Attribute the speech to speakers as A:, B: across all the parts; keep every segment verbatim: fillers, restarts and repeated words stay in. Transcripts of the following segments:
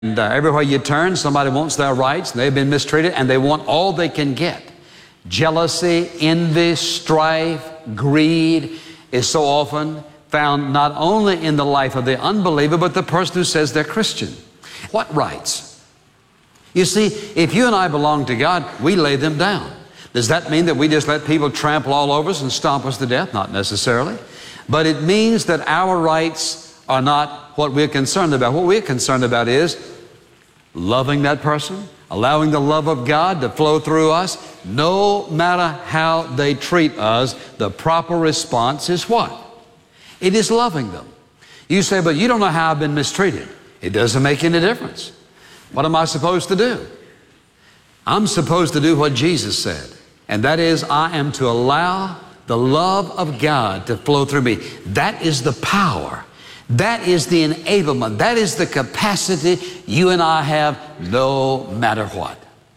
A: And uh, everywhere you turn, somebody wants their rights, and they've been mistreated, and they want all they can get. Jealousy, envy, strife, greed is so often found not only in the life of the unbeliever, but the person who says they're Christian. What rights? You see, if you and I belong to God, we lay them down. Does that mean that we just let people trample all over us and stomp us to death? Not necessarily. But it means that our rights are not what we're concerned about. What we're concerned about is loving that person, allowing the love of God to flow through us. No matter how they treat us, the proper response is what? It is loving them. You say, but you don't know how I've been mistreated. It doesn't make any difference. What am I supposed to do? I'm supposed to do what Jesus said, and that is, I am to allow the love of God to flow through me. That is the power. That is the enablement. That is the capacity you and I have no matter what.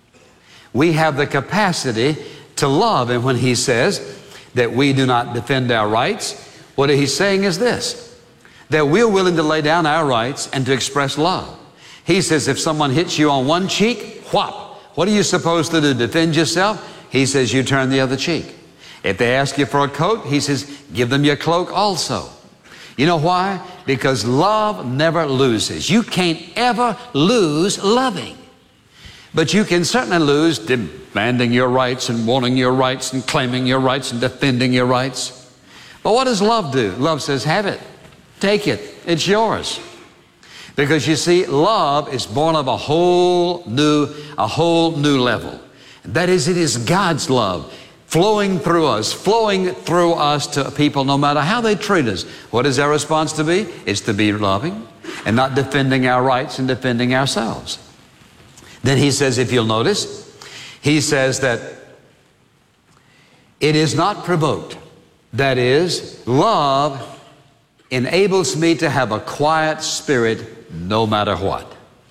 A: We have the capacity to love. And when he says that we do not defend our rights, what he's saying is this, that we're willing to lay down our rights and to express love. He says if someone hits you on one cheek, whop, what are you supposed to do? Defend yourself? He says you turn the other cheek. If they ask you for a coat, he says give them your cloak also. You know why? Because love never loses. You can't ever lose loving. But you can certainly lose demanding your rights and wanting your rights and claiming your rights and defending your rights. But what does love do? Love says, have it. Take it. It's yours. Because you see, love is born of a whole new, a whole new level. That is, it is God's love flowing through us, flowing through us to people no matter how they treat us. What is our response to be? It's to be loving and not defending our rights and defending ourselves. Then he says, if you'll notice, he says that it is not provoked. That is, love enables me to have a quiet spirit no matter what.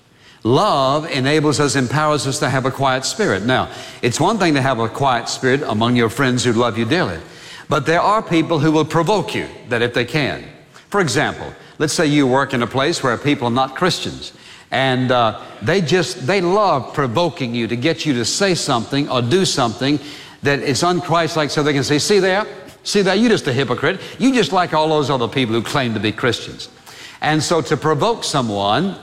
A: Love enables us, empowers us to have a quiet spirit. Now, it's one thing to have a quiet spirit among your friends who love you dearly, but there are people who will provoke you, that if they can. For example, let's say you work in a place where people are not Christians, and uh, they just, they love provoking you to get you to say something or do something that is un-Christ-like, so they can say, see there, see there, you're just a hypocrite. You just like all those other people who claim to be Christians. And so to provoke someone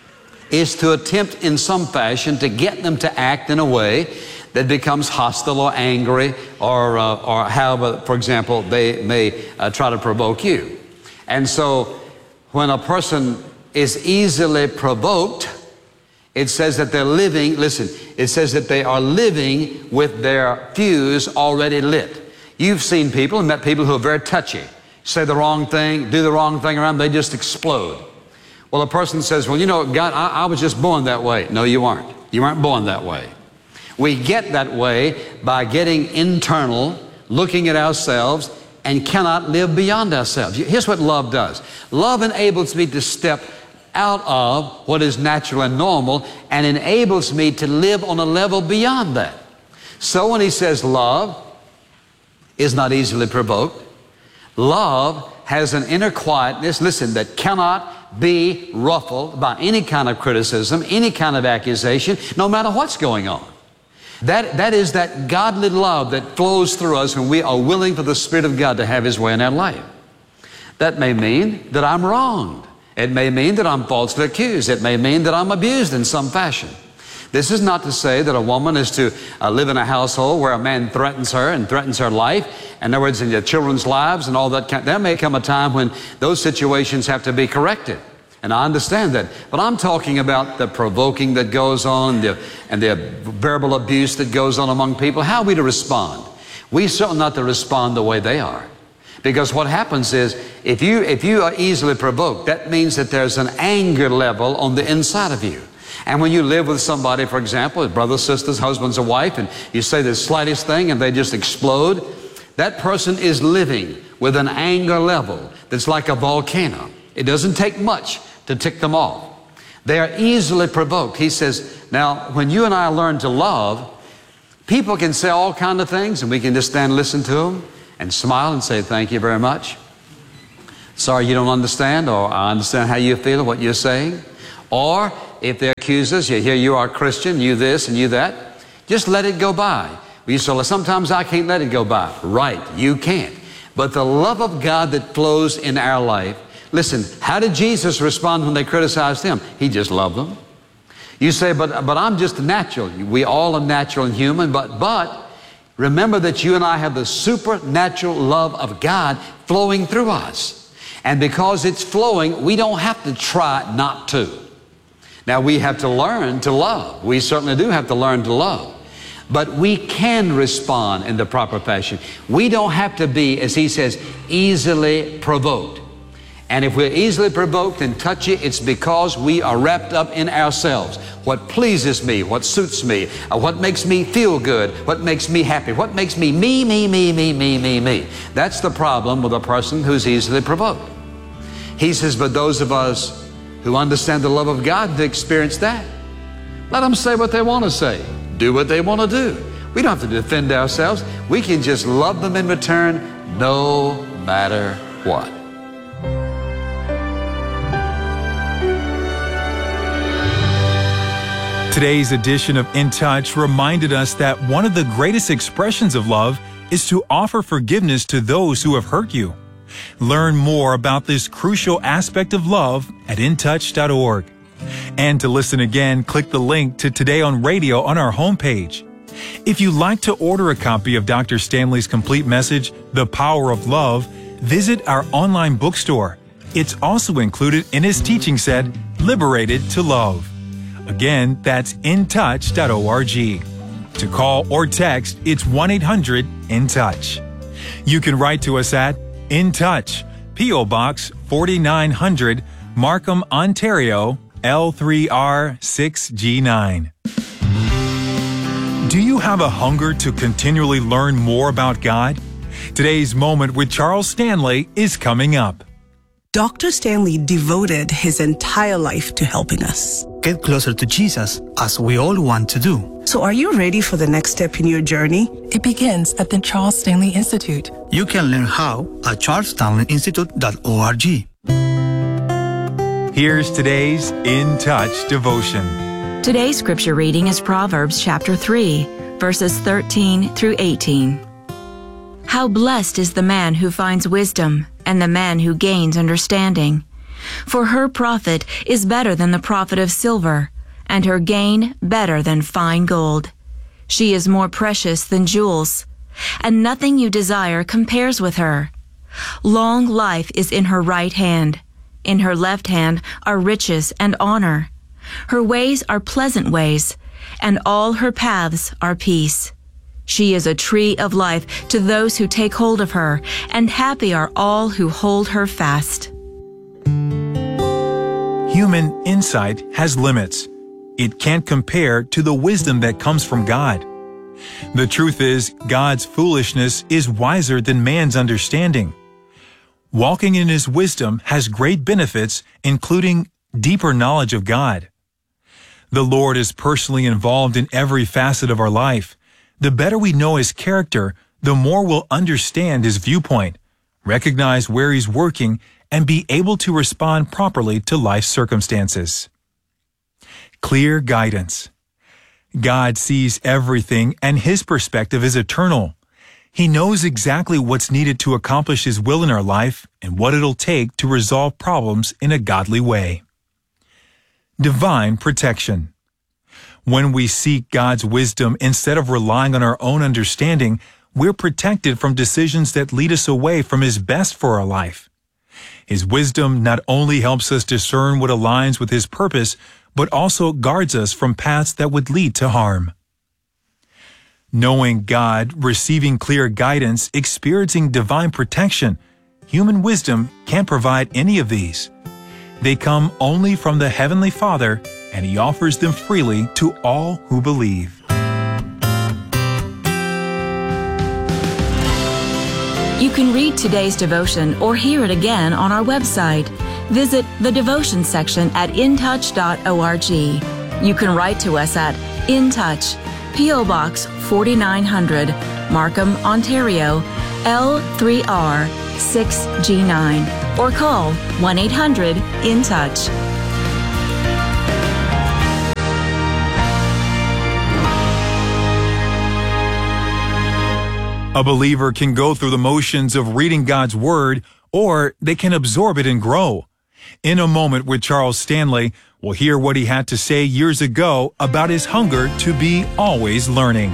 A: is to attempt in some fashion to get them to act in a way that becomes hostile or angry, or, uh, or however, for example, they may uh, try to provoke you. And so when a person is easily provoked, it says that they're living, listen, it says that they are living with their fuse already lit. You've seen people and met people who are very touchy. Say the wrong thing, do the wrong thing around, they just explode. Well, a person says, well, you know, God, I, I was just born that way. No, you weren't. You weren't born that way. We get that way by getting internal, looking at ourselves, and cannot live beyond ourselves. Here's what love does. Love enables me to step out of what is natural and normal and enables me to live on a level beyond that. So when he says love is not easily provoked, love has an inner quietness, listen, that cannot be ruffled by any kind of criticism, any kind of accusation, no matter what's going on. That, that is that godly love that flows through us when we are willing for the Spirit of God to have His way in our life. That may mean that I'm wronged. It may mean that I'm falsely accused. It may mean that I'm abused in some fashion. This is not to say that a woman is to uh, live in a household where a man threatens her and threatens her life. In other words, in your children's lives and all that. Kind, there may come a time when those situations have to be corrected. And I understand that. But I'm talking about the provoking that goes on, the, and the verbal abuse that goes on among people. How are we to respond? We certainly not to respond the way they are. Because what happens is, if you, if you are easily provoked, that means that there's an anger level on the inside of you. And when you live with somebody, for example, brothers, sisters, husbands, or wife, and you say the slightest thing and they just explode, that person is living with an anger level that's like a volcano. It doesn't take much to tick them off. They are easily provoked. He says, now, when you and I learn to love, people can say all kinds of things, and we can just stand and listen to them and smile and say, thank you very much. Sorry you don't understand, or I understand how you feel, what you're saying. Or if they accuse us, you hear you are a Christian, you this and you that, just let it go by. You say, well, sometimes I can't let it go by. Right, you can't. But the love of God that flows in our life, listen, how did Jesus respond when they criticized him? He just loved them. You say, but, but I'm just natural. We all are natural and human, but, but remember that you and I have the supernatural love of God flowing through us. And because it's flowing, we don't have to try not to. Now, we have to learn to love. We certainly do have to learn to love. But we can respond in the proper fashion. We don't have to be, as he says, easily provoked. And if we're easily provoked and touchy, it's because we are wrapped up in ourselves. What pleases me, what suits me, uh, what makes me feel good, what makes me happy, what makes me me, me, me, me, me, me, me. That's the problem with a person who's easily provoked. He says, but those of us who understand the love of God to experience that, let them say what they want to say, do what they want to do. We don't have to defend ourselves. We can just love them in return no matter what.
B: Today's edition of In Touch reminded us that one of the greatest expressions of love is to offer forgiveness to those who have hurt you. Learn more about this crucial aspect of love at in touch dot org. And to listen again, click the link to Today on Radio on our homepage. If you'd like to order a copy of Doctor Stanley's complete message, The Power of Love, visit our online bookstore. It's also included in his teaching set, Liberated to Love. Again, that's in touch dot org. To call or text, it's one eight hundred in touch. You can write to us at In Touch, P O Box forty-nine hundred, Markham, Ontario, L three R six G nine. Do you have a hunger to continually learn more about God? Today's Moment with Charles Stanley is coming up.
C: Doctor Stanley devoted his entire life to helping us
D: get closer to Jesus, as we all want to do.
C: So are you ready for the next step in your journey?
E: It begins at the Charles Stanley Institute.
D: You can learn how at charles stanley institute dot org.
B: Here's today's In Touch devotion.
F: Today's scripture reading is Proverbs chapter three, verses thirteen through eighteen. How blessed is the man who finds wisdom, and the man who gains understanding. For her profit is better than the profit of silver, and her gain better than fine gold. She is more precious than jewels, and nothing you desire compares with her. Long life is in her right hand. In her left hand are riches and honor. Her ways are pleasant ways, and all her paths are peace. She is a tree of life to those who take hold of her, and happy are all who hold her fast.
B: Human insight has limits. It can't compare to the wisdom that comes from God. The truth is, God's foolishness is wiser than man's understanding. Walking in His wisdom has great benefits, including deeper knowledge of God. The Lord is personally involved in every facet of our life. The better we know His character, the more we'll understand His viewpoint, recognize where He's working, and be able to respond properly to life's circumstances. Clear guidance. God sees everything, and His perspective is eternal. He knows exactly what's needed to accomplish His will in our life and what it'll take to resolve problems in a godly way. Divine protection. When we seek God's wisdom instead of relying on our own understanding, we're protected from decisions that lead us away from His best for our life. His wisdom not only helps us discern what aligns with His purpose, but also guards us from paths that would lead to harm. Knowing God, receiving clear guidance, experiencing divine protection, human wisdom can't provide any of these. They come only from the Heavenly Father, and He offers them freely to all who believe.
F: You can read today's devotion or hear it again on our website. Visit the devotion section at in touch dot org. You can write to us at In Touch, P O Box forty-nine hundred, Markham, Ontario, L three R six G nine, or call one eight hundred in touch.
B: A believer can go through the motions of reading God's Word, or they can absorb it and grow. In a moment with Charles Stanley, we'll hear what he had to say years ago about his hunger to be always learning.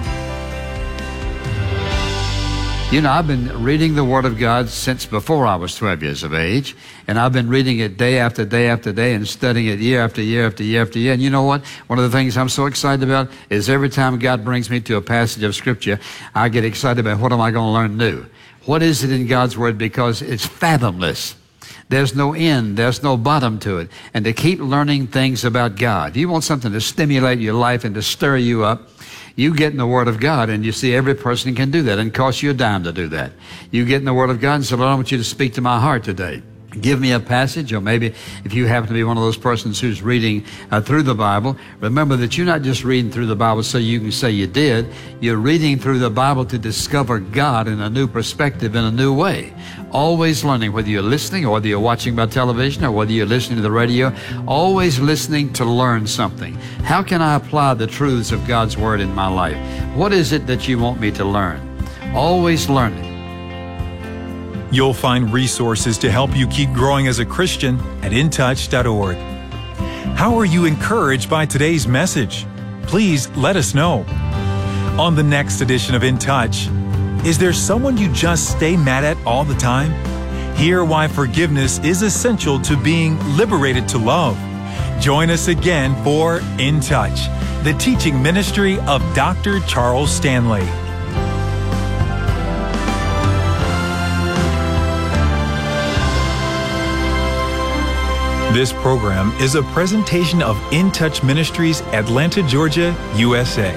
A: You know, I've been reading the Word of God since before I was twelve years of age, and I've been reading it day after day after day and studying it year after year after year after year. And you know what? One of the things I'm so excited about is every time God brings me to a passage of Scripture, I get excited about what am I going to learn new? What is it in God's Word? Because it's fathomless. There's no end. There's no bottom to it. And to keep learning things about God. You want something to stimulate your life and to stir you up. You get in the Word of God, and you see every person can do that, and it costs you a dime to do that. You get in the Word of God and say, Lord, I want you to speak to my heart today. Give me a passage, or maybe if you happen to be one of those persons who's reading uh, through the Bible, remember that you're not just reading through the Bible so you can say you did. You're reading through the Bible to discover God in a new perspective, in a new way. Always learning, whether you're listening or whether you're watching by television or whether you're listening to the radio, always listening to learn something. How can I apply the truths of God's Word in my life? What is it that you want me to learn? Always learning.
B: You'll find resources to help you keep growing as a Christian at in touch dot org. How are you encouraged by today's message? Please let us know. On the next edition of In Touch, is there someone you just stay mad at all the time? Hear why forgiveness is essential to being liberated to love. Join us again for In Touch, the teaching ministry of Doctor Charles Stanley. This program is a presentation of In Touch Ministries, Atlanta, Georgia, U S A.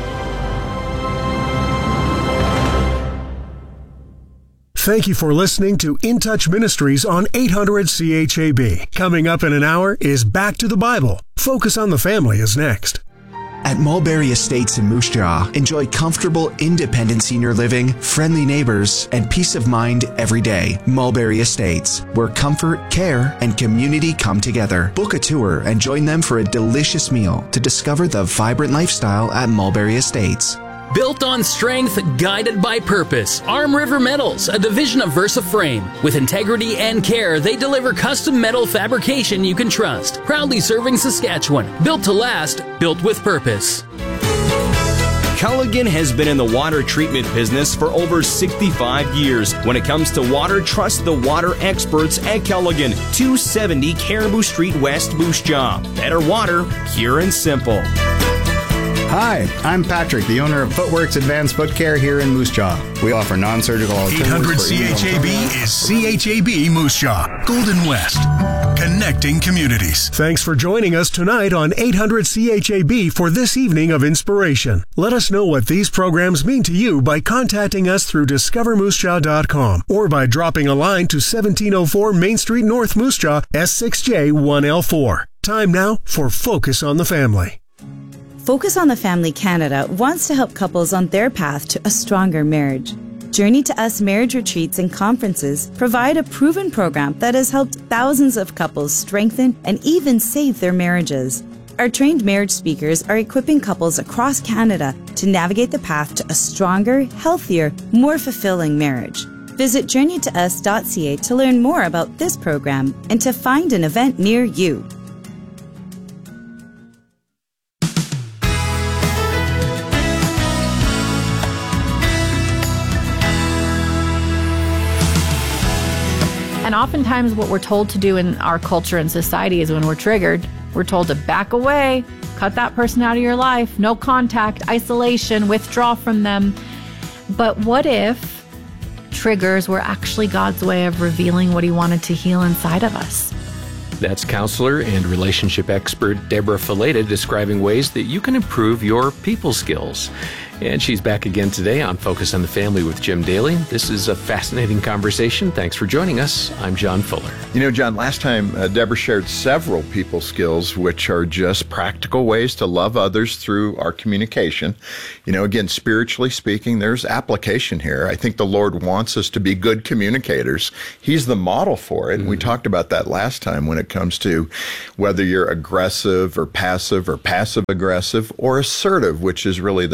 G: Thank you for listening to In Touch Ministries on eight hundred C H A B. Coming up in an hour is Back to the Bible. Focus on the Family is next.
H: At Mulberry Estates in Moose Jaw, enjoy comfortable, independent senior living, friendly neighbors, and peace of mind every day. Mulberry Estates, where comfort, care, and community come together. Book a tour and join them for a delicious meal to discover the vibrant lifestyle at Mulberry Estates.
I: Built on strength, guided by purpose. Arm River Metals, a division of Versa Frame. With integrity and care, they deliver custom metal fabrication you can trust. Proudly serving Saskatchewan. Built to last, built with purpose.
J: Culligan has been in the water treatment business for over sixty-five years. When it comes to water, trust the water experts at Culligan. two seventy Caribou Street West, Moose Jaw. Better water, pure and simple.
K: Hi, I'm Patrick, the owner of Footworks Advanced Foot Care here in Moose Jaw. We offer non-surgical
G: eight hundred C H A B is C H A B Moose Jaw, Golden West, connecting communities. Thanks for joining us tonight on eight hundred C H A B for this evening of inspiration. Let us know what these programs mean to you by contacting us through discover moose jaw dot com or by dropping a line to seventeen oh four Main Street North, Moose Jaw, S six J one L four. Time now for Focus on the Family.
L: Focus on the Family Canada wants to help couples on their path to a stronger marriage. Journey to Us marriage retreats and conferences provide a proven program that has helped thousands of couples strengthen and even save their marriages. Our trained marriage speakers are equipping couples across Canada to navigate the path to a stronger, healthier, more fulfilling marriage. Visit journey to us dot c a to learn more about this program and to find an event near you.
M: And oftentimes what we're told to do in our culture and society is when we're triggered, we're told to back away, cut that person out of your life, no contact, isolation, withdraw from them. But what if triggers were actually God's way of revealing what He wanted to heal inside of us?
N: That's counselor and relationship expert Deborah Fileta describing ways that you can improve your people skills. And she's back again today on Focus on the Family with Jim Daly. This is a fascinating conversation. Thanks for joining us. I'm John Fuller.
O: You know, John, last time uh, Deborah shared several people skills, which are just practical ways to love others through our communication. You know, again, spiritually speaking, there's application here. I think the Lord wants us to be good communicators. He's the model for it. Mm-hmm. We talked about that last time when it comes to whether you're aggressive or passive or passive aggressive or assertive, which is really the healthiest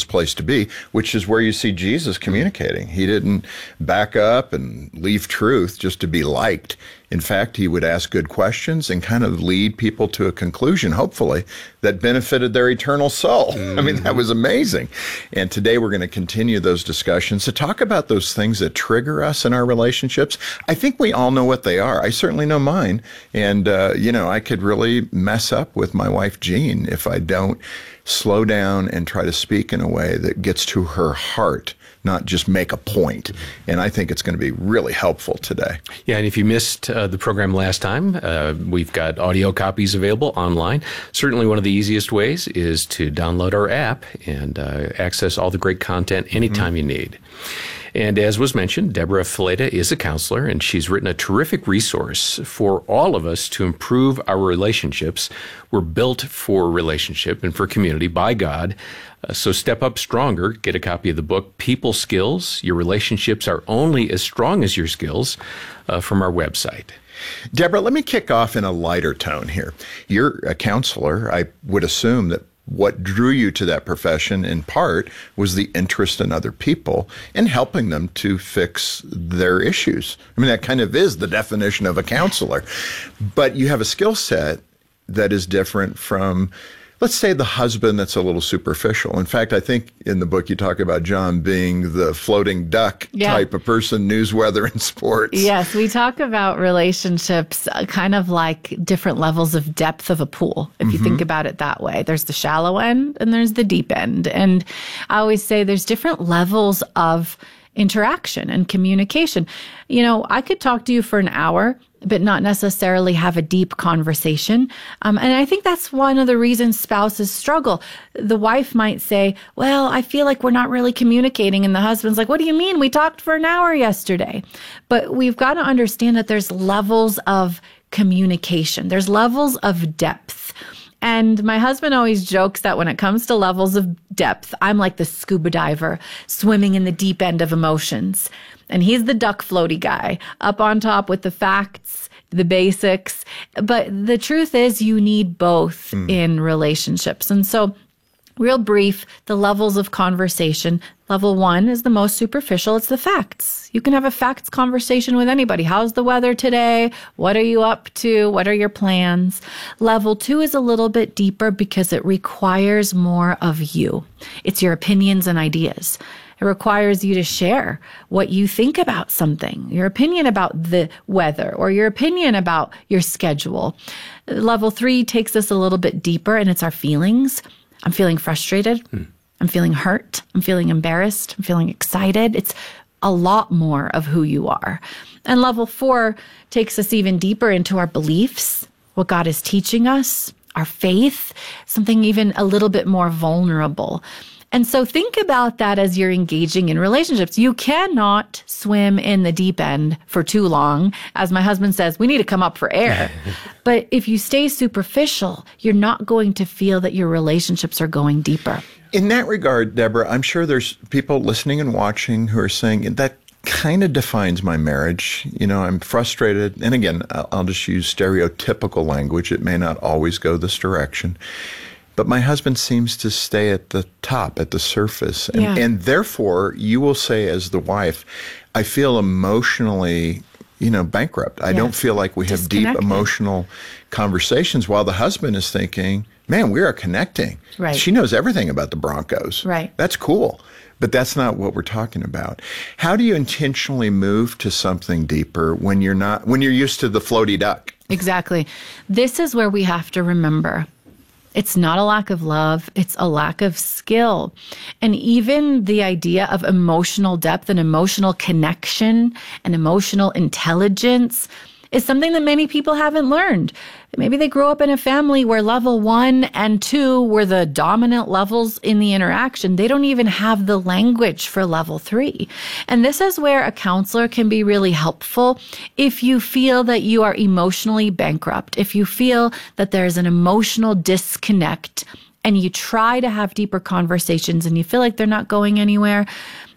O: safest place to be, which is where you see Jesus communicating. He didn't back up and leave truth just to be liked. In fact, he would ask good questions and kind of lead people to a conclusion, hopefully, that benefited their eternal soul. Mm. I mean, that was amazing. And today we're going to continue those discussions to talk about those things that trigger us in our relationships. I think we all know what they are. I certainly know mine. And, uh, you know, I could really mess up with my wife, Jean, if I don't slow down and try to speak in a way that gets to her heart, not just make a point. And I think it's going to be really helpful today.
N: Yeah, and if you missed uh, the program last time, uh, we've got audio copies available online. Certainly one of the easiest ways is to download our app and uh, access all the great content anytime mm-hmm. you need. And as was mentioned, Deborah Fileta is a counselor, and she's written a terrific resource for all of us to improve our relationships. We're built for relationship and for community by God. Uh, so step up stronger. Get a copy of the book, People Skills. Your relationships are only as strong as your skills, uh, from our website.
O: Deborah, let me kick off in a lighter tone here. You're a counselor. I would assume that what drew you to that profession in part was the interest in other people and helping them to fix their issues. I mean, that kind of is the definition of a counselor. But you have a skill set that is different from, let's say, the husband that's a little superficial. In fact, I think in the book you talk about John being the floating duck
M: yeah.
O: type of person, news, weather, and sports.
M: Yes, we talk about relationships uh, kind of like different levels of depth of a pool, if mm-hmm. you think about it that way. There's the shallow end and there's the deep end. And I always say there's different levels of interaction and communication. You know, I could talk to you for an hour, but not necessarily have a deep conversation. Um, and I think that's one of the reasons spouses struggle. The wife might say, well, I feel like we're not really communicating. And the husband's like, what do you mean? We talked for an hour yesterday. But we've got to understand that there's levels of communication. There's levels of depth. And my husband always jokes that when it comes to levels of depth, I'm like the scuba diver swimming in the deep end of emotions. And he's the duck floaty guy up on top with the facts, the basics. But the truth is you need both mm. in relationships. And so real brief, the levels of conversation. Level one is the most superficial. It's the facts. You can have a facts conversation with anybody. How's the weather today? What are you up to? What are your plans? Level two is a little bit deeper because it requires more of you. It's your opinions and ideas. It requires you to share what you think about something, your opinion about the weather or your opinion about your schedule. Level three takes us a little bit deeper, and it's our feelings. I'm feeling frustrated. Hmm. I'm feeling hurt. I'm feeling embarrassed. I'm feeling excited. It's a lot more of who you are. And level four takes us even deeper into our beliefs, what God is teaching us, our faith, something even a little bit more vulnerable. And so think about that as you're engaging in relationships. You cannot swim in the deep end for too long. As my husband says, we need to come up for air. But if you stay superficial, you're not going to feel that your relationships are going deeper.
O: In that regard, Deborah, I'm sure there's people listening and watching who are saying that kind of defines my marriage. You know, I'm frustrated. And again, I'll just use stereotypical language. It may not always go this direction. But my husband seems to stay at the top, at the surface. And,
M: yeah.
O: and therefore, you will say as the wife, I feel emotionally, you know, bankrupt. I
M: yes.
O: don't feel like we have deep emotional conversations, while the husband is thinking, man, we are connecting.
M: Right.
O: She knows everything about the Broncos.
M: Right.
O: That's cool. But that's not what we're talking about. How do you intentionally move to something deeper when you're not, when you're used to the floaty duck?
M: Exactly. This is where we have to remember it's not a lack of love, it's a lack of skill. And even the idea of emotional depth and emotional connection and emotional intelligence is something that many people haven't learned. Maybe they grew up in a family where level one and two were the dominant levels in the interaction. They don't even have the language for level three. And this is where a counselor can be really helpful if you feel that you are emotionally bankrupt, if you feel that there's an emotional disconnect and you try to have deeper conversations and you feel like they're not going anywhere.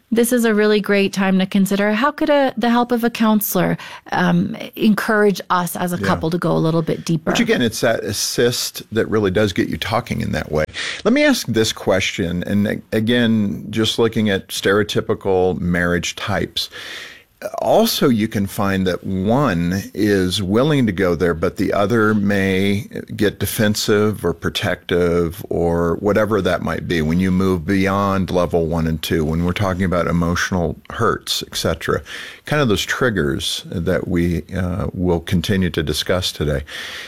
M: this is a really great time to consider how could a, the help of a counselor um, encourage us as a
O: Yeah.
M: couple to go a little bit deeper.
O: Which again, it's that assist that really does get you talking in that way. Let me ask this question, and again, just looking at stereotypical marriage types. Also, you can find that one is willing to go there, but the other may get defensive or protective or whatever that might be when you move beyond level one and two, when we're talking about emotional hurts, et cetera. Kind of those triggers that we uh, will continue to discuss today.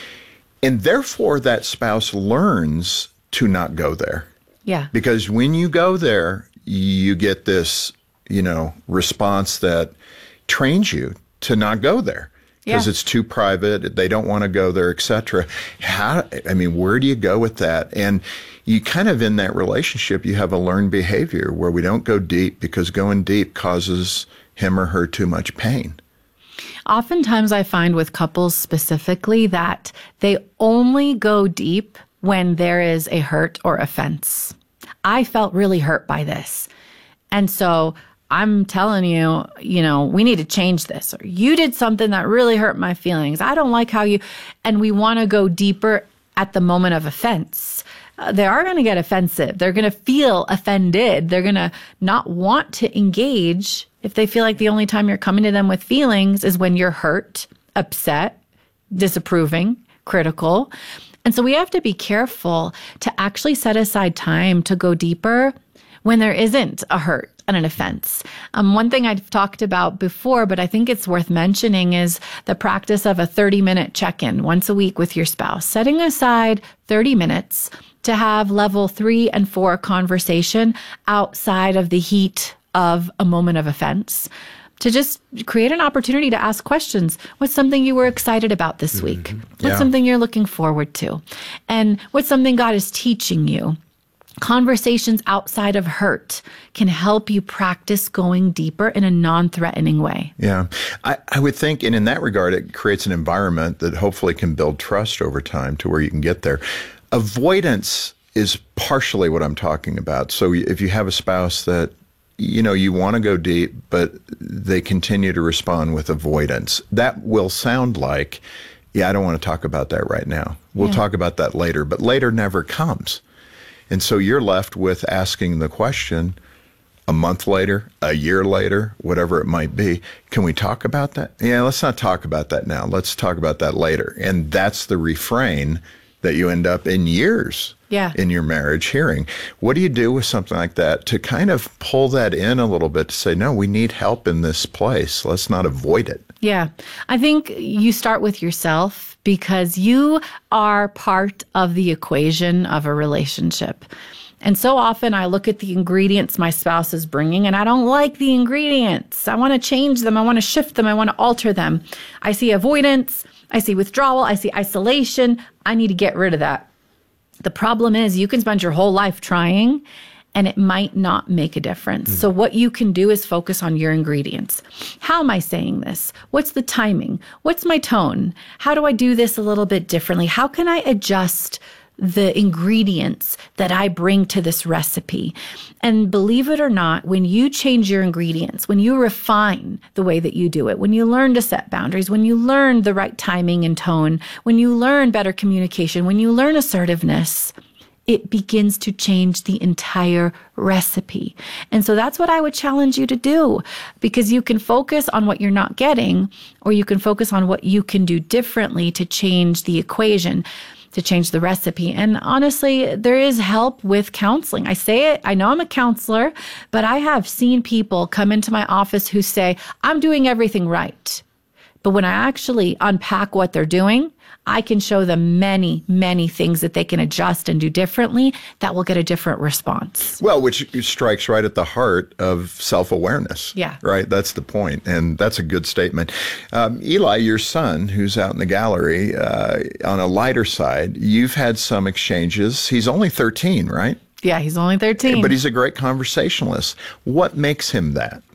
O: And therefore, that spouse learns to not go there.
M: Yeah.
O: Because when you go there, you get this, you know, response that trains you to not go there because
M: Yeah.
O: it's too private. They don't want to go there, et cetera. How, I mean, where do you go with that? And you kind of, in that relationship, you have a learned behavior where we don't go deep because going deep causes him or her too much pain.
M: Oftentimes I find with couples specifically that they only go deep when there is a hurt or offense. I felt really hurt by this. And so I'm telling you, you know, we need to change this. Or you did something that really hurt my feelings. I don't like how you, and we want to go deeper at the moment of offense. Uh, they are going to get offensive. They're going to feel offended. They're going to not want to engage if they feel like the only time you're coming to them with feelings is when you're hurt, upset, disapproving, critical. And so we have to be careful to actually set aside time to go deeper when there isn't a hurt and an offense. Um, one thing I've talked about before, but I think it's worth mentioning, is the practice of a thirty minute check-in once a week with your spouse, setting aside thirty minutes to have level three and four conversation outside of the heat of a moment of offense, to just create an opportunity to ask questions. What's something you were excited about this week? What's
O: Yeah.
M: something you're looking forward to? And what's something God is teaching you? Conversations outside of hurt can help you practice going deeper in a non-threatening way.
O: Yeah, I, I would think, and in that regard, it creates an environment that hopefully can build trust over time to where you can get there. Avoidance is partially what I'm talking about. So if you have a spouse that, you know, you want to go deep, but they continue to respond with avoidance, that will sound like, yeah, I don't want to talk about that right now. We'll
M: Yeah.
O: talk about that later, but later never comes. And so you're left with asking the question a month later, a year later, whatever it might be, can we talk about that? Yeah, let's not talk about that now. Let's talk about that later. And that's the refrain that you end up in years
M: Yeah.
O: in your marriage hearing. What do you do with something like that to kind of pull that in a little bit to say, no, we need help in this place. Let's not avoid it.
M: Yeah. I think you start with yourself because you are part of the equation of a relationship. And so often I look at the ingredients my spouse is bringing and I don't like the ingredients. I want to change them. I want to shift them. I want to alter them. I see avoidance. I see withdrawal. I see isolation. I need to get rid of that. The problem is you can spend your whole life trying and it might not make a difference. So what you can do is focus on your ingredients. How am I saying this? What's the timing? What's my tone? How do I do this a little bit differently? How can I adjust the ingredients that I bring to this recipe? And believe it or not, when you change your ingredients, when you refine the way that you do it, when you learn to set boundaries, when you learn the right timing and tone, when you learn better communication, when you learn assertiveness, it begins to change the entire recipe. And so that's what I would challenge you to do, because you can focus on what you're not getting, or you can focus on what you can do differently to change the equation, to change the recipe. And honestly, there is help with counseling. I say it, I know I'm a counselor, but I have seen people come into my office who say, I'm doing everything right. But when I actually unpack what they're doing, I can show them many, many things that they can adjust and do differently that will get a different response.
O: Well, which strikes right at the heart of self-awareness.
M: Yeah.
O: Right? That's the point. And that's a good statement. Um, Eli, your son, who's out in the gallery, uh, on a lighter side, you've had some exchanges. He's only thirteen, right?
M: Yeah, he's only thirteen.
O: But he's a great conversationalist. What makes him that?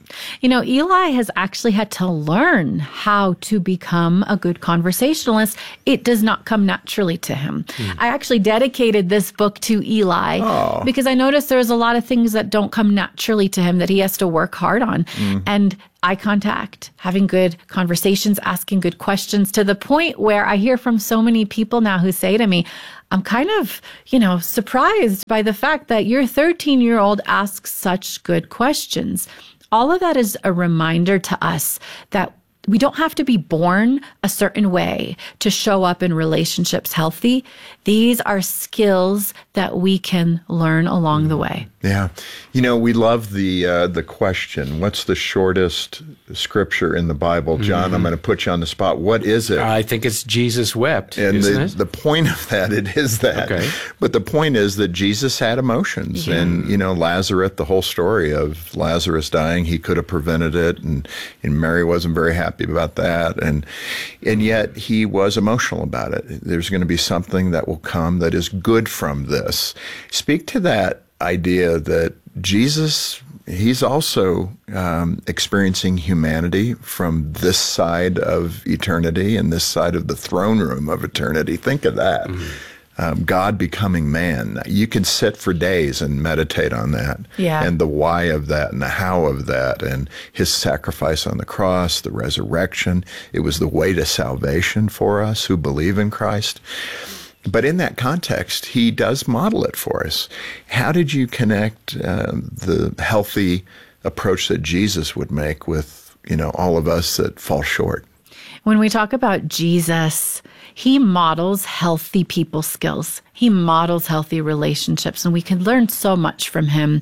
M: You know, Eli has actually had to learn how to become a good conversationalist. It does not come naturally to him. Mm. I actually dedicated this book to Eli oh. because I noticed there's a lot of things that don't come naturally to him that he has to work hard on. Mm. And eye contact, having good conversations, asking good questions, to the point where I hear from so many people now who say to me, I'm kind of, you know, surprised by the fact that your thirteen-year-old asks such good questions. All of that is a reminder to us that we don't have to be born a certain way to show up in relationships healthy. These are skills that we can learn along the way.
O: Yeah. You know, we love the uh, the question, what's the shortest scripture in the Bible? John, mm-hmm. I'm going to put you on the spot. What is it?
N: I think it's Jesus wept,
O: and
N: isn't
O: the,
N: it?
O: the point of that, it is that. Okay. But the point is that Jesus had emotions. Yeah. And, you know, Lazarus, the whole story of Lazarus dying, he could have prevented it. And, and Mary wasn't very happy about that. And, and yet he was emotional about it. There's going to be something that will come that is good from this. Speak to that idea that Jesus, he's also um, experiencing humanity from this side of eternity and this side of the throne room of eternity. Think of that. Mm-hmm. Um, God becoming man. You can sit for days and meditate on that.
M: Yeah.
O: And the why of that and the how of that and his sacrifice on the cross, the resurrection. It was the way to salvation for us who believe in Christ. But in that context, he does model it for us. How did you connect uh, the healthy approach that Jesus would make with, you know, all of us that fall short?
M: When we talk about Jesus, he models healthy people skills. He models healthy relationships, and we can learn so much from him.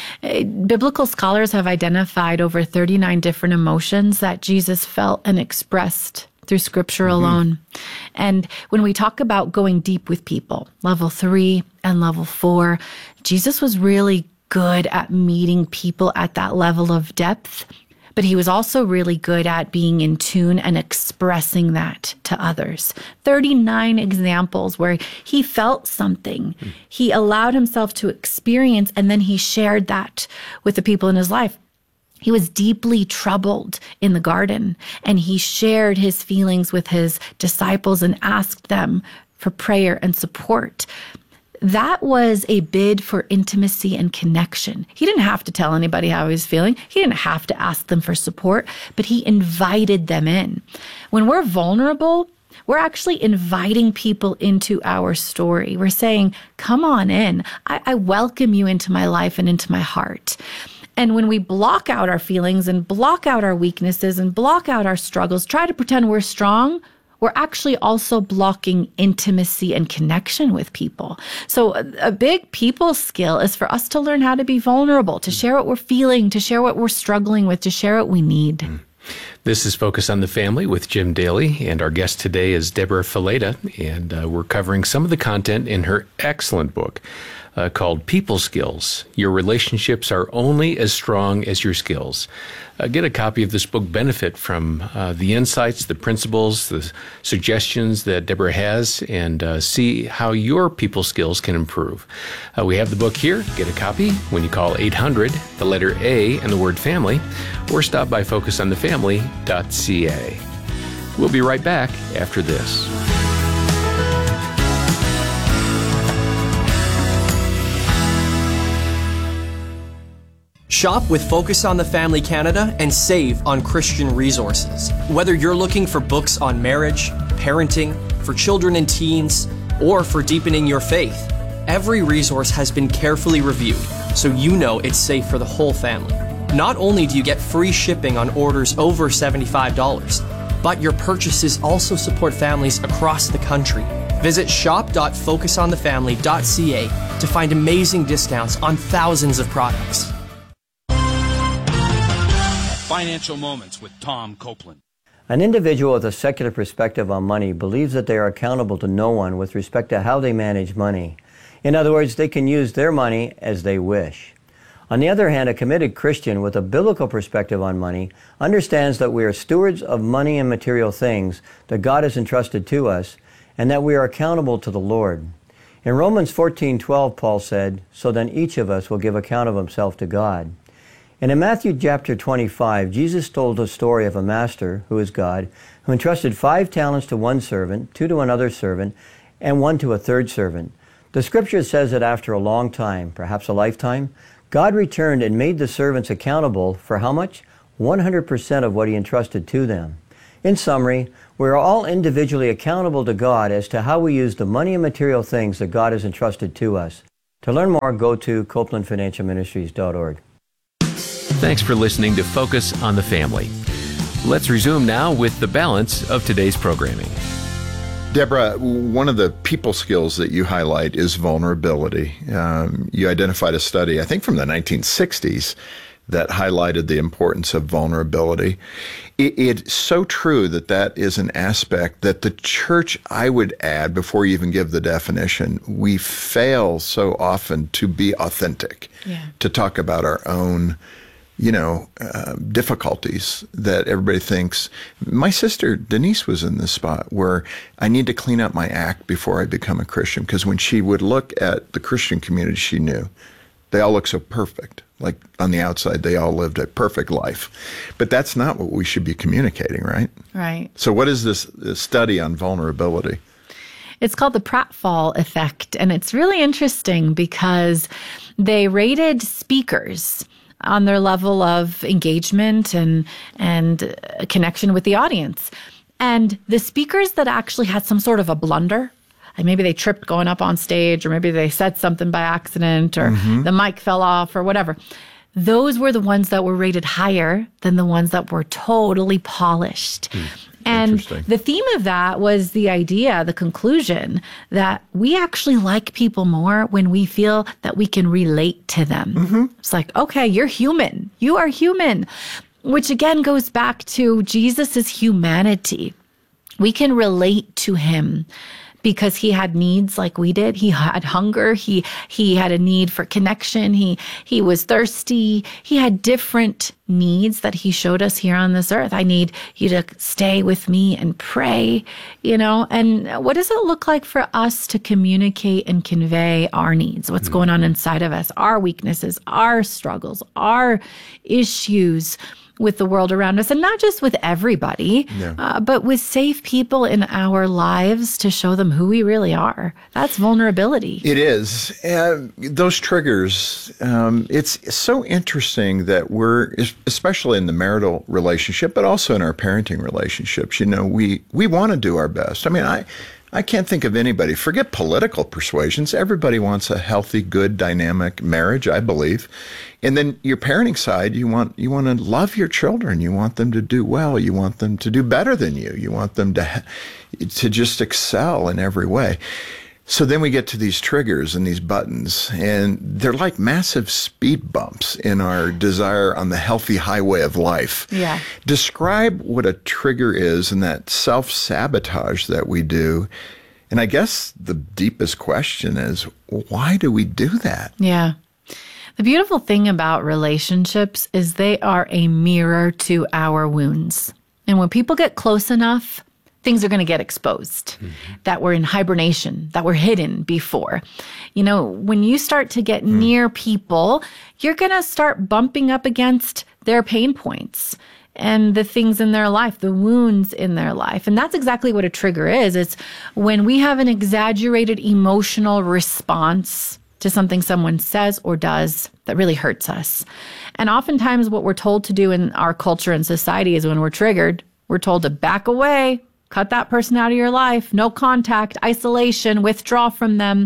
M: Biblical scholars have identified over thirty-nine different emotions that Jesus felt and expressed through Scripture mm-hmm. alone. And when we talk about going deep with people, level three and level four, Jesus was really good at meeting people at that level of depth, but he was also really good at being in tune and expressing that to others. thirty-nine examples where he felt something. Mm. He allowed himself to experience, and then he shared that with the people in his life. He was deeply troubled in the garden, and he shared his feelings with his disciples and asked them for prayer and support. That was a bid for intimacy and connection. He didn't have to tell anybody how he was feeling. He didn't have to ask them for support, but he invited them in. When we're vulnerable, we're actually inviting people into our story. We're saying, come on in. I, I welcome you into my life and into my heart. And when we block out our feelings and block out our weaknesses and block out our struggles, try to pretend we're strong, we're actually also blocking intimacy and connection with people. So a, a big people skill is for us to learn how to be vulnerable, to share what we're feeling, to share what we're struggling with, to share what we need.
N: This is Focus on the Family with Jim Daly, and our guest today is Deborah Fileta, and uh, we're covering some of the content in her excellent book uh, called People Skills. Your relationships are only as strong as your skills. Uh, get a copy of this book, benefit from uh, the insights, the principles, the suggestions that Deborah has, and uh, see how your people skills can improve. Uh, we have the book here. Get a copy when you call eight hundred, the letter A, and the word family, or stop by focus on the family dot c a. We'll be right back after this.
P: Shop with Focus on the Family Canada and save on Christian resources. Whether you're looking for books on marriage, parenting, for children and teens, or for deepening your faith, every resource has been carefully reviewed so you know it's safe for the whole family. Not only do you get free shipping on orders over seventy-five dollars, but your purchases also support families across the country. Visit shop dot focus on the family dot c a to find amazing discounts on thousands of products.
Q: Financial Moments with Tom Copeland.
R: An individual with a secular perspective on money believes that they are accountable to no one with respect to how they manage money. In other words, they can use their money as they wish. On the other hand, a committed Christian with a biblical perspective on money understands that we are stewards of money and material things that God has entrusted to us, and that we are accountable to the Lord. In Romans fourteen twelve, Paul said, "So then each of us will give account of himself to God." And in Matthew chapter twenty-five, Jesus told a story of a master, who is God, who entrusted five talents to one servant, two to another servant, and one to a third servant. The scripture says that after a long time, perhaps a lifetime, God returned and made the servants accountable for how much? one hundred percent of what he entrusted to them. In summary, we are all individually accountable to God as to how we use the money and material things that God has entrusted to us. To learn more, go to copeland financial ministries dot org.
N: Thanks for listening to Focus on the Family. Let's resume now with the balance of today's programming.
O: Deborah, one of the people skills that you highlight is vulnerability. Um, you identified a study, I think from the nineteen sixties, that highlighted the importance of vulnerability. It, it's so true that that is an aspect that the church, I would add, before you even give the definition, we fail so often to be authentic, yeah. to talk about our own you know, uh, difficulties that everybody thinks. My sister Denise was in this spot where I need to clean up my act before I become a Christian, because when she would look at the Christian community she knew, they all look so perfect. Like on the outside, they all lived a perfect life. But that's not what we should be communicating, right?
M: Right.
O: So what is this, this study on vulnerability?
M: It's called the pratfall effect, and it's really interesting because they rated speakers on their level of engagement and and connection with the audience. And the speakers that actually had some sort of a blunder, like maybe they tripped going up on stage, or maybe they said something by accident, or mm-hmm. the mic fell off, or whatever, those were the ones that were rated higher than the ones that were totally polished. Mm. And the theme of that was the idea, the conclusion, that we actually like people more when we feel that we can relate to them. Mm-hmm. It's like, okay, you're human. You are human, which again goes back to Jesus's humanity. We can relate to him because he had needs like we did. He had hunger. He he had a need for connection. He he was thirsty. He had different needs that he showed us here on this earth. I need you to stay with me and pray, you know. And what does it look like for us to communicate and convey our needs? What's mm-hmm. going on inside of us, our weaknesses, our struggles, our issues with the world around us, and not just with everybody, yeah. uh, but with safe people in our lives to show them who we really are. That's vulnerability.
O: It is. Uh, those triggers, um, it's so interesting that we're, especially in the marital relationship, but also in our parenting relationships, you know, we, we want to do our best. I mean, I... I can't think of anybody, forget political persuasions. Everybody wants a healthy, good, dynamic marriage, I believe. And then your parenting side, you want you want to love your children. You want them to do well. You want them to do better than you. You want them to to just excel in every way. So then we get to these triggers and these buttons, and they're like massive speed bumps in our desire on the healthy highway of life.
M: Yeah.
O: Describe what a trigger is and that self-sabotage that we do. And I guess the deepest question is, why do we do that?
M: Yeah. The beautiful thing about relationships is they are a mirror to our wounds. And when people get close enough, things are going to get exposed mm-hmm. that were in hibernation, that were hidden before. You know, when you start to get mm. near people, you're going to start bumping up against their pain points and the things in their life, the wounds in their life. And that's exactly what a trigger is. It's when we have an exaggerated emotional response to something someone says or does that really hurts us. And oftentimes what we're told to do in our culture and society is when we're triggered, we're told to back away, cut that person out of your life, no contact, isolation, withdraw from them.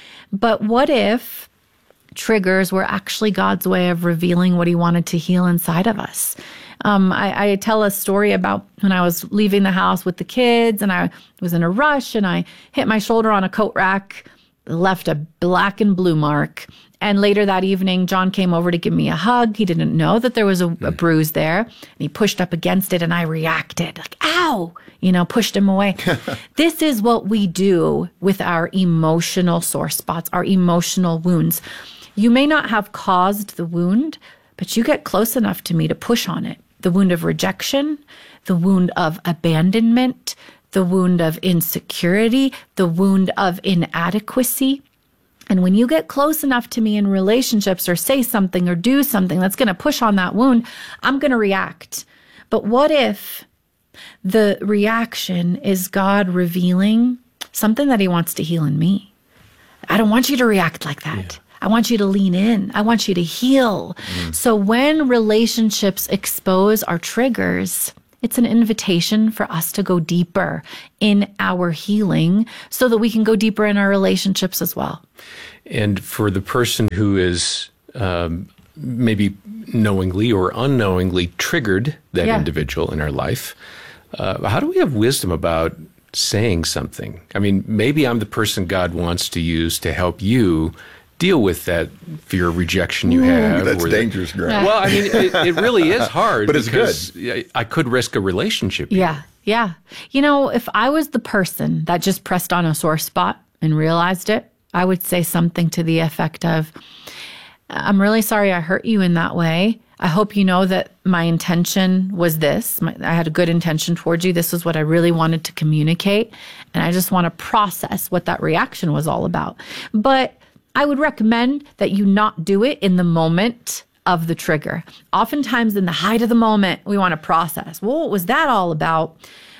M: But what if triggers were actually God's way of revealing what he wanted to heal inside of us? Um, I, I tell a story about when I was leaving the house with the kids and I was in a rush and I hit my shoulder on a coat rack, left a black and blue mark. And later that evening, John came over to give me a hug. He didn't know that there was a, a bruise there. And he pushed up against it and I reacted like, ow, you know, pushed him away. This is what we do with our emotional sore spots, our emotional wounds. You may not have caused the wound, but you get close enough to me to push on it. The wound of rejection, the wound of abandonment, the wound of insecurity, the wound of inadequacy. And when you get close enough to me in relationships or say something or do something that's going to push on that wound, I'm going to react. But what if the reaction is God revealing something that he wants to heal in me? I don't want you to react like that. Yeah. I want you to lean in. I want you to heal. Mm. So when relationships expose our triggers, it's an invitation for us to go deeper in our healing so that we can go deeper in our relationships as well.
N: And for the person who is um, maybe knowingly or unknowingly triggered that
M: Yeah.
N: individual in our life, uh, how do we have wisdom about saying something? I mean, maybe I'm the person God wants to use to help you deal with that fear of rejection you
O: Ooh,
N: have.
O: that's
N: or
O: dangerous, Greg.
N: That, well, I mean, it, it really is hard.
O: But it's
N: because good. I could risk a relationship.
M: Yeah, yeah. You know, if I was the person that just pressed on a sore spot and realized it, I would say something to the effect of, I'm really sorry I hurt you in that way. I hope you know that my intention was this. My, I had a good intention towards you. This is what I really wanted to communicate. And I just want to process what that reaction was all about. But I would recommend that you not do it in the moment of the trigger. Oftentimes in the height of the moment, we want to process, well, what was that all about?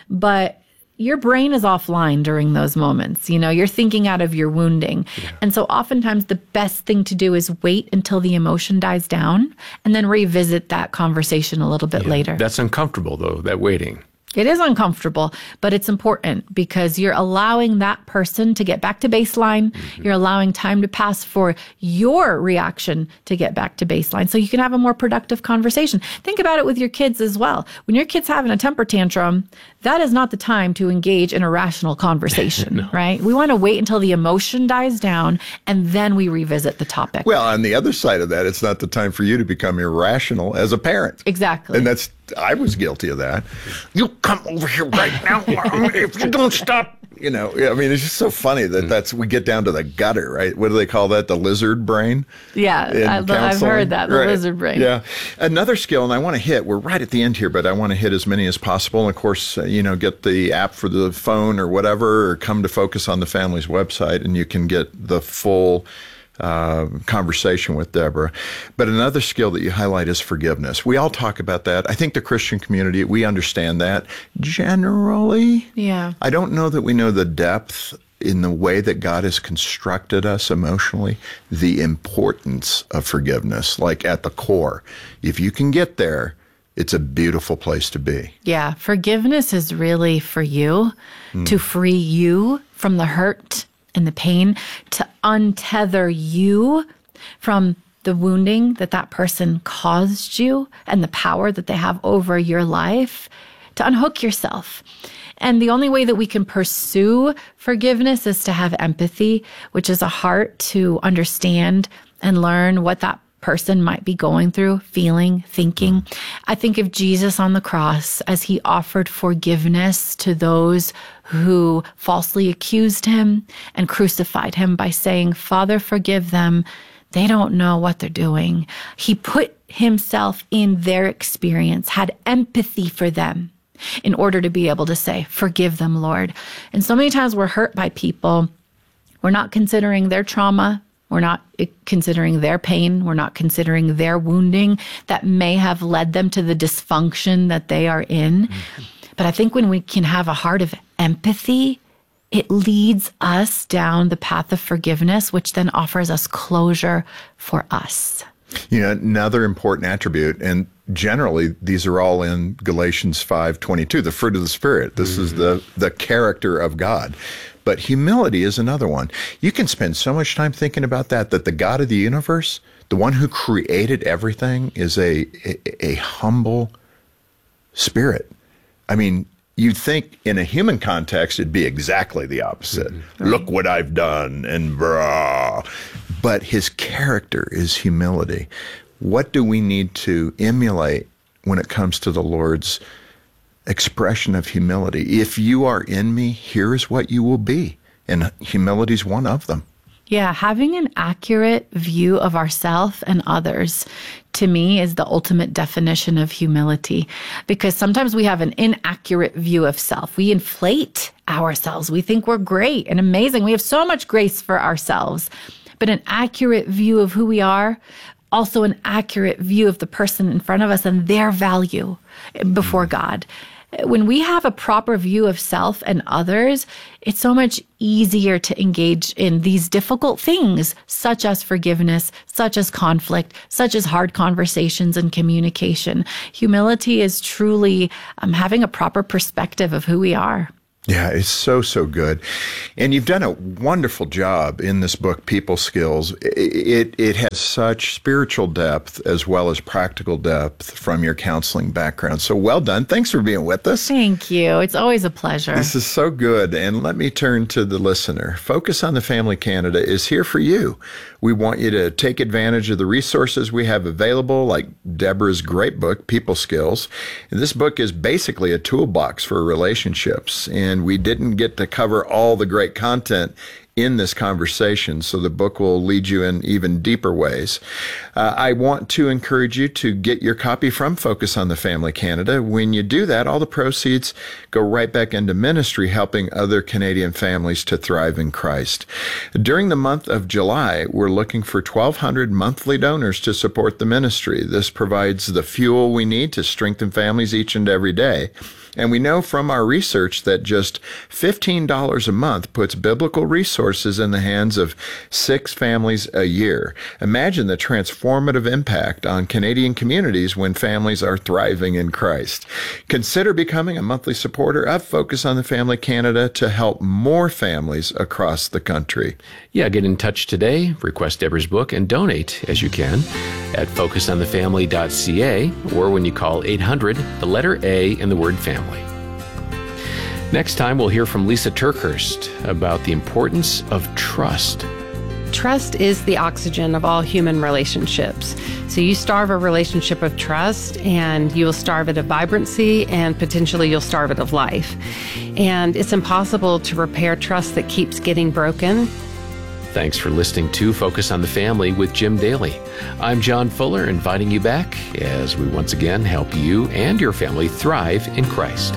M: But your brain is offline during those moments. You know, you're thinking out of your wounding. Yeah. And so oftentimes the best thing to do is wait until the emotion dies down and then revisit that conversation a little bit
N: Yeah.
M: later.
N: That's uncomfortable, though, that waiting.
M: It is uncomfortable, but it's important because you're allowing that person to get back to baseline. Mm-hmm. You're allowing time to pass for your reaction to get back to baseline so you can have a more productive conversation. Think about it with your kids as well. When your kid's having a temper tantrum, that is not the time to engage in a rational conversation, no. right? We want to wait until the emotion dies down and then we revisit the topic.
O: Well, on the other side of that, it's not the time for you to become irrational as a parent.
M: Exactly.
O: And that's, I was guilty of that. You come over here right now. If you don't stop. You know, I mean, it's just so funny that that's, we get down to the gutter, right? What do they call that? The lizard brain?
M: Yeah, I, I've heard that, the right. lizard brain.
O: Yeah. Another skill, and I want to hit, we're right at the end here, but I want to hit as many as possible. And of course, uh, you know, get the app for the phone or whatever, or come to Focus on the Family's website, and you can get the full Uh, conversation with Deborah. But another skill that you highlight is forgiveness. We all talk about that. I think the Christian community, we understand that generally.
M: Yeah.
O: I don't know that we know the depth in the way that God has constructed us emotionally, the importance of forgiveness, like at the core. If you can get there, it's a beautiful place to be.
M: Yeah. Forgiveness is really for you, mm. to free you from the hurt and the pain, to untether you from the wounding that that person caused you and the power that they have over your life, to unhook yourself. And the only way that we can pursue forgiveness is to have empathy, which is a heart to understand and learn what that person might be going through, feeling, thinking. I think of Jesus on the cross as he offered forgiveness to those who falsely accused him and crucified him by saying, Father, forgive them. They don't know what they're doing. He put himself in their experience, had empathy for them in order to be able to say, forgive them, Lord. And so many times we're hurt by people. We're not considering their trauma. We're not considering their pain. We're not considering their wounding that may have led them to the dysfunction that they are in. Mm-hmm. But I think when we can have a heart of empathy, it leads us down the path of forgiveness, which then offers us closure for us.
O: You know, another important attribute, and generally these are all in Galatians five twenty-two, the fruit of the Spirit. This mm-hmm. is the, the character of God. But humility is another one. You can spend so much time thinking about that, that the God of the universe, the one who created everything, is a, a, a humble spirit. I mean, you'd think in a human context, it'd be exactly the opposite. Mm-hmm. Look what I've done, and brah. But his character is humility. What do we need to emulate when it comes to the Lord's expression of humility? If you are in me, here is what you will be. And humility is one of them.
M: Yeah, having an accurate view of ourselves and others, to me, is the ultimate definition of humility. Because sometimes we have an inaccurate view of self. We inflate ourselves. We think we're great and amazing. We have so much grace for ourselves. but an accurate view of who we are, also an accurate view of the person in front of us and their value before God. When we have a proper view of self and others, it's so much easier to engage in these difficult things, such as forgiveness, such as conflict, such as hard conversations and communication. Humility is truly um, having a proper perspective of who we are.
O: Yeah, it's so, so good. And you've done a wonderful job in this book, People Skills. It, it, it has such spiritual depth as well as practical depth from your counseling background. So well done. Thanks for being with us.
M: Thank you. It's always a pleasure.
O: This is so good. And let me turn to the listener. Focus on the Family Canada is here for you. We want you to take advantage of the resources we have available, like Deborah's great book, People Skills. And this book is basically a toolbox for relationships. And we didn't get to cover all the great content in this conversation, so the book will lead you in even deeper ways. Uh, I want to encourage you to get your copy from Focus on the Family Canada. When you do that, all the proceeds go right back into ministry, helping other Canadian families to thrive in Christ. During the month of July, we're looking for twelve hundred monthly donors to support the ministry. This provides the fuel we need to strengthen families each and every day. And we know from our research that just fifteen dollars a month puts biblical resources in the hands of six families a year. Imagine the transformative impact on Canadian communities when families are thriving in Christ. Consider becoming a monthly supporter of Focus on the Family Canada to help more families across the country.
N: Yeah, get in touch today, request Deborah's book, and donate as you can at focus on the family dot c a or when you call eight hundred, the letter A, and the word family. Next time, we'll hear from Lisa Turkhurst about the importance of trust.
S: Trust is the oxygen of all human relationships. So you starve a relationship of trust and you will starve it of vibrancy and potentially you'll starve it of life. And it's impossible to repair trust that keeps getting broken.
N: Thanks for listening to Focus on the Family with Jim Daly. I'm John Fuller, inviting you back as we once again help you and your family thrive in Christ.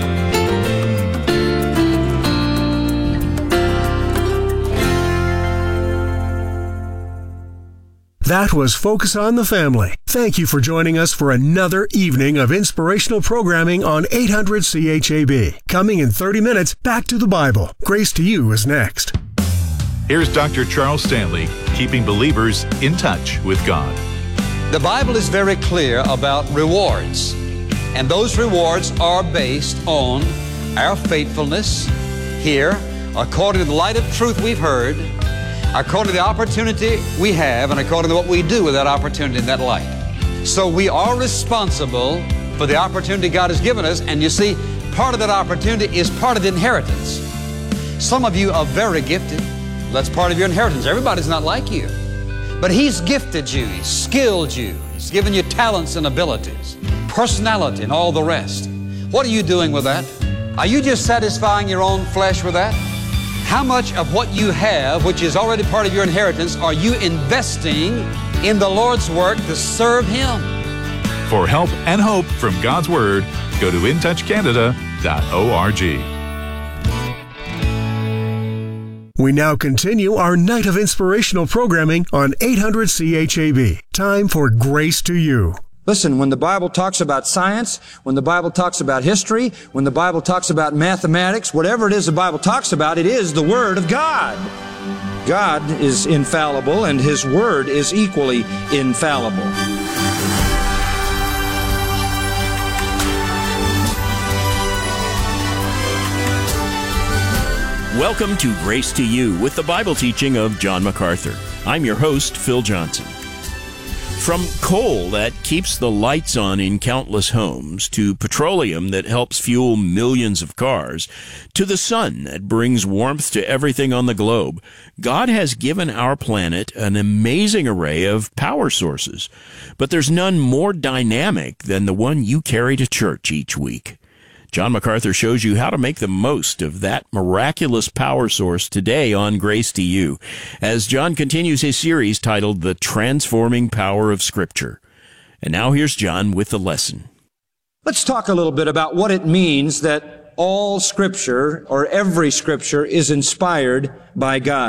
G: That was Focus on the Family. Thank you for joining us for another evening of inspirational programming on eight hundred C H A B. Coming in thirty minutes, back to the Bible. Grace to You is next.
T: Here's Doctor Charles Stanley, keeping believers in touch with God.
A: The Bible is very clear about rewards, and those rewards are based on our faithfulness here, according to the light of truth we've heard, according to the opportunity we have, and according to what we do with that opportunity in that light. So we are responsible for the opportunity God has given us, and you see, part of that opportunity is part of the inheritance. Some of you are very gifted. That's part of your inheritance. Everybody's not like you. But He's gifted you, He's skilled you, He's given you talents and abilities, personality and all the rest. What are you doing with that? Are you just satisfying your own flesh with that? How much of what you have, which is already part of your inheritance, are you investing in the Lord's work to serve Him?
T: For help and hope from God's Word, go to in touch canada dot org.
G: We now continue our night of inspirational programming on eight hundred C H A B. Time for Grace to You.
U: Listen, when the Bible talks about science, when the Bible talks about history, when the Bible talks about mathematics, whatever it is the Bible talks about, it is the Word of God. God is infallible, and His Word is equally infallible.
V: Welcome to Grace to You with the Bible teaching of John MacArthur. I'm your host, Phil Johnson. From coal that keeps the lights on in countless homes, to petroleum that helps fuel millions of cars, to the sun that brings warmth to everything on the globe, God has given our planet an amazing array of power sources. But there's none more dynamic than the one you carry to church each week. John MacArthur shows you how to make the most of that miraculous power source today on Grace to You, as John continues his series titled The Transforming Power of Scripture. And now here's John with the lesson.
U: Let's talk a little bit about what it means that all Scripture, or every Scripture, is inspired by God.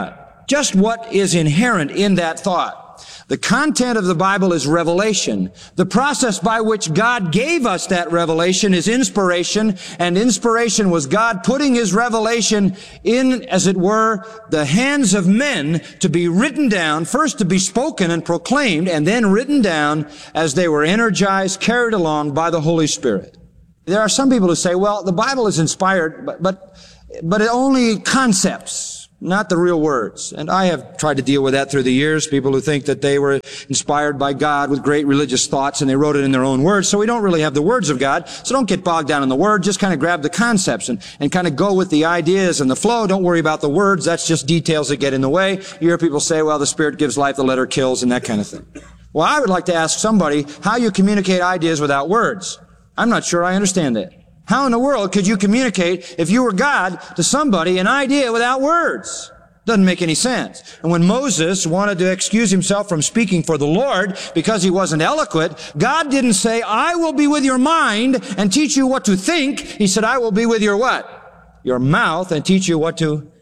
U: just what is inherent in that thought. The content of the Bible is revelation. The process by which God gave us that revelation is inspiration, and inspiration was God putting His revelation in, as it were, the hands of men to be written down, first to be spoken and proclaimed, and then written down as they were energized, carried along by the Holy Spirit. There are some people who say, well, the Bible is inspired, but, but, but it only concepts, not the real words. And I have tried to deal with that through the years. People who think that they were inspired by God with great religious thoughts and they wrote it in their own words. So we don't really have the words of God. So don't get bogged down in the word. Just kind of grab the concepts and, and kind of go with the ideas and the flow. Don't worry about the words. That's just details that get in the way. You hear people say, well, the Spirit gives life, the letter kills, and that kind of thing. Well, I would like to ask somebody how you communicate ideas without words. I'm not sure I understand that. How in the world could you communicate, if you were God, to somebody an idea without words? Doesn't make any sense. And when Moses wanted to excuse himself from speaking for the Lord because he wasn't eloquent, God didn't say, I will be with your mind and teach you what to think. He said, I will be with your what? Your mouth and teach you what to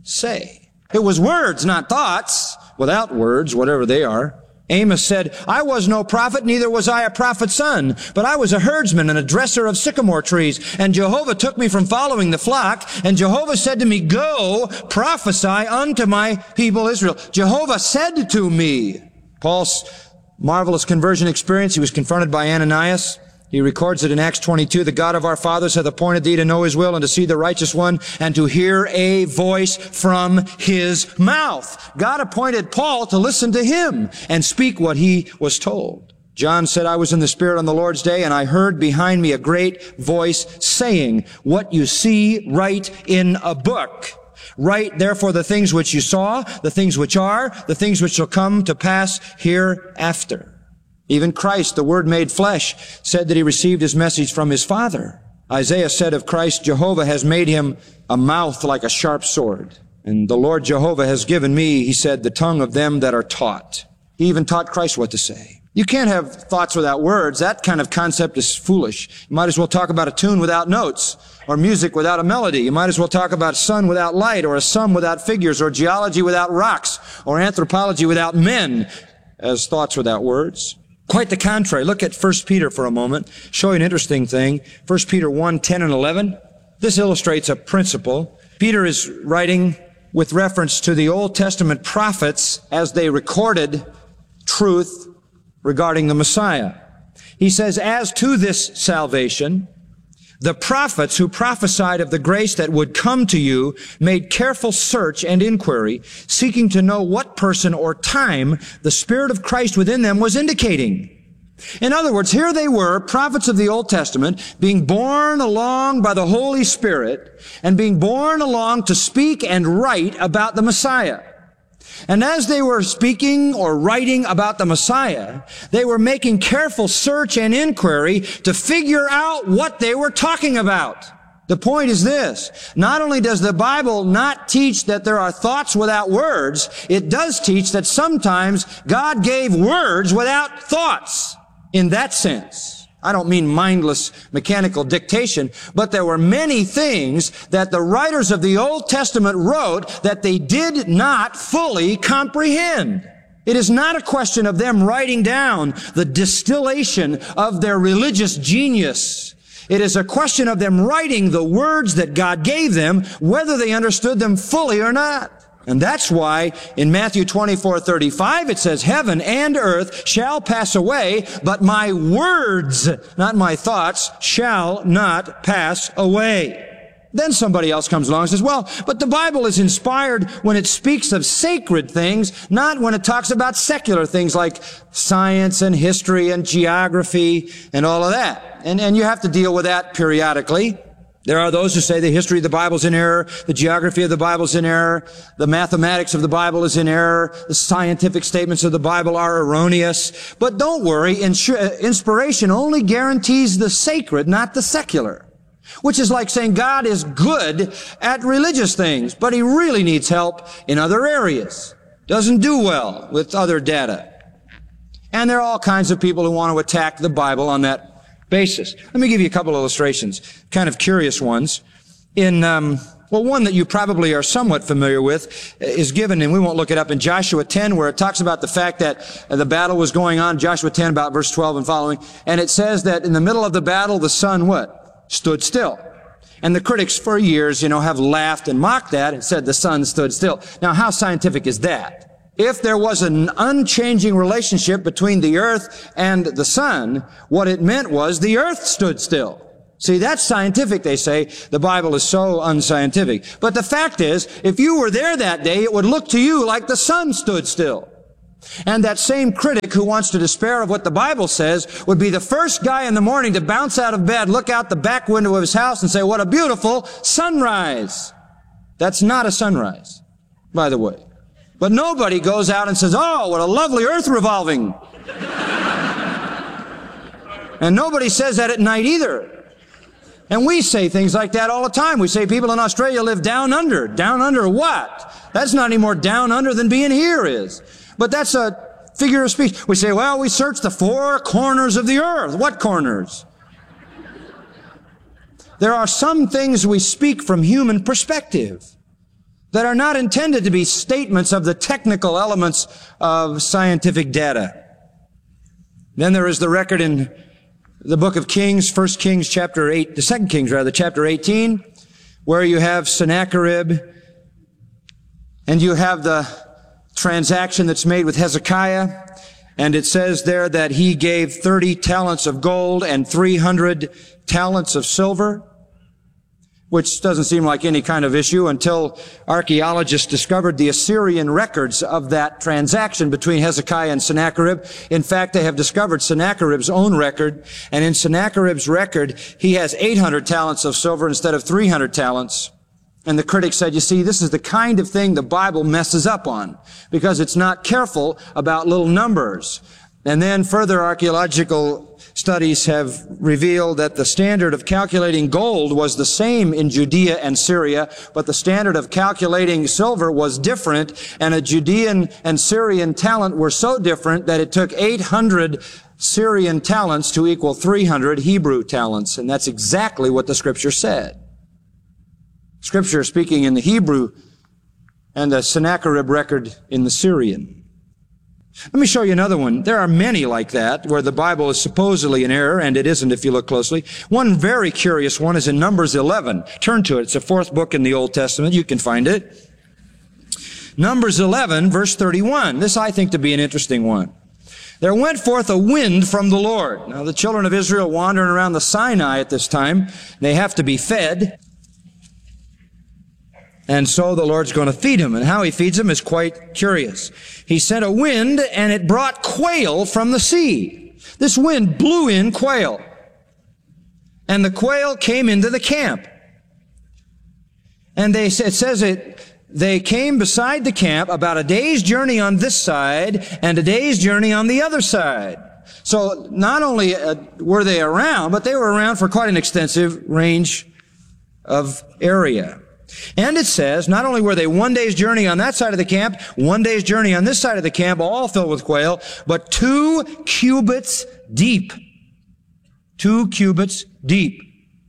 U: say. It was words, not thoughts. Without words, whatever they are. Amos said, I was no prophet, neither was I a prophet's son, but I was a herdsman and a dresser of sycamore trees. And Jehovah took me from following the flock, and Jehovah said to me, go, prophesy unto my people Israel. Jehovah said to me. Paul's marvelous conversion experience, he was confronted by Ananias. He records it in Acts twenty-two, the God of our fathers hath appointed thee to know His will and to see the righteous one and to hear a voice from His mouth. God appointed Paul to listen to him and speak what he was told. John said, I was in the Spirit on the Lord's day, and I heard behind me a great voice saying, what you see, write in a book. Write therefore the things which you saw, the things which are, the things which shall come to pass hereafter. Even Christ, the Word made flesh, said that He received His message from His Father. Isaiah said of Christ, Jehovah has made Him a mouth like a sharp sword. And the Lord Jehovah has given me, He said, the tongue of them that are taught. He even taught Christ what to say. You can't have thoughts without words. That kind of concept is foolish. You might as well talk about a tune without notes, or music without a melody. You might as well talk about sun without light, or a sum without figures, or geology without rocks, or anthropology without men, as thoughts without words. Quite the contrary. Look at First Peter for a moment. Show you an interesting thing. First Peter one, ten and eleven. This illustrates a principle. Peter is writing with reference to the Old Testament prophets as they recorded truth regarding the Messiah. He says, as to this salvation, the prophets who prophesied of the grace that would come to you made careful search and inquiry, seeking to know what person or time the Spirit of Christ within them was indicating. In other words, here they were, prophets of the Old Testament, being borne along by the Holy Spirit and being borne along to speak and write about the Messiah. And as they were speaking or writing about the Messiah, they were making careful search and inquiry to figure out what they were talking about. The point is this: not only does the Bible not teach that there are thoughts without words, it does teach that sometimes God gave words without thoughts. In that sense, I don't mean mindless mechanical dictation, but there were many things that the writers of the Old Testament wrote that they did not fully comprehend. It is not a question of them writing down the distillation of their religious genius. It is a question of them writing the words that God gave them, whether they understood them fully or not. And that's why in Matthew twenty-four thirty-five it says, heaven and earth shall pass away, but my words, not my thoughts, shall not pass away. Then somebody else comes along and says, well, but the Bible is inspired when it speaks of sacred things, not when it talks about secular things like science and history and geography and all of that. And, and you have to deal with that periodically. There are those who say the history of the Bible is in error, the geography of the Bible is in error, the mathematics of the Bible is in error, the scientific statements of the Bible are erroneous. But don't worry, inspiration only guarantees the sacred, not the secular. Which is like saying God is good at religious things, but He really needs help in other areas. Doesn't do well with other data. And there are all kinds of people who want to attack the Bible on that basis. Let me give you a couple illustrations, kind of curious ones. In um, Well, one that you probably are somewhat familiar with is given, and we won't look it up, in Joshua ten, where it talks about the fact that the battle was going on, Joshua ten, about verse twelve and following, and it says that in the middle of the battle, the sun, what? Stood still. And the critics for years, you know, have laughed and mocked that and said the sun stood still. Now, how scientific is that? If there was an unchanging relationship between the earth and the sun, what it meant was the earth stood still. See, that's scientific, they say. The Bible is so unscientific. But the fact is, if you were there that day, it would look to you like the sun stood still. And that same critic who wants to despair of what the Bible says would be the first guy in the morning to bounce out of bed, look out the back window of his house and say, what a beautiful sunrise. That's not a sunrise, by the way. But nobody goes out and says, oh, what a lovely earth revolving. And nobody says that at night either. And we say things like that all the time. We say people in Australia live down under. Down under what? That's not any more down under than being here is. But that's a figure of speech. We say, well, we search the four corners of the earth. What corners? There are some things we speak from human perspective that are not intended to be statements of the technical elements of scientific data. Then there is the record in the book of Kings, First Kings chapter eight, the Second Kings rather, chapter eighteen, where you have Sennacherib, and you have the transaction that's made with Hezekiah, and it says there that he gave thirty talents of gold and three hundred talents of silver, which doesn't seem like any kind of issue until archaeologists discovered the Assyrian records of that transaction between Hezekiah and Sennacherib. In fact, they have discovered Sennacherib's own record, and in Sennacherib's record, he has eight hundred talents of silver instead of three hundred talents. And the critics said, you see, this is the kind of thing the Bible messes up on, because it's not careful about little numbers. And then further archaeological studies have revealed that the standard of calculating gold was the same in Judea and Syria, but the standard of calculating silver was different, and a Judean and Syrian talent were so different that it took eight hundred Syrian talents to equal three hundred Hebrew talents, and that's exactly what the Scripture said. Scripture speaking in the Hebrew and the Sennacherib record in the Syrian. Let me show you another one. There are many like that, where the Bible is supposedly in error, and it isn't if you look closely. One very curious one is in Numbers eleven. Turn to it. It's the fourth book in the Old Testament. You can find it. Numbers eleven, verse thirty-one. This I think to be an interesting one. There went forth a wind from the Lord. Now, the children of Israel wandering around the Sinai at this time, they have to be fed. And so the Lord's going to feed them. And how he feeds them is quite curious. He sent a wind, and it brought quail from the sea. This wind blew in quail. And the quail came into the camp. And they, it says it, they came beside the camp about a day's journey on this side and a day's journey on the other side. So not only uh, were they around, but they were around for quite an extensive range of area. And it says, not only were they one day's journey on that side of the camp, one day's journey on this side of the camp, all filled with quail, but two cubits deep. Two cubits deep.